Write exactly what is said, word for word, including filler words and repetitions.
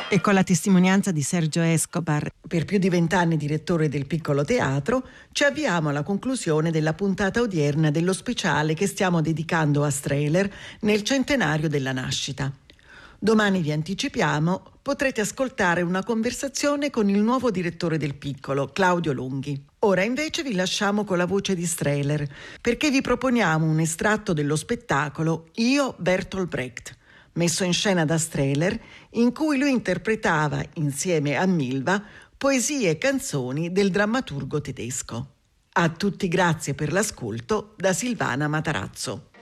E con la testimonianza di Sergio Escobar, per più di vent'anni direttore del Piccolo Teatro, ci avviamo alla conclusione della puntata odierna dello speciale che stiamo dedicando a Strehler nel centenario della nascita. Domani, vi anticipiamo, potrete ascoltare una conversazione con il nuovo direttore del Piccolo, Claudio Lunghi. Ora invece vi lasciamo con la voce di Strehler, perché vi proponiamo un estratto dello spettacolo Io Bertolt Brecht, messo in scena da Strehler, in cui lui interpretava, insieme a Milva, poesie e canzoni del drammaturgo tedesco. A tutti grazie per l'ascolto da Silvana Matarazzo.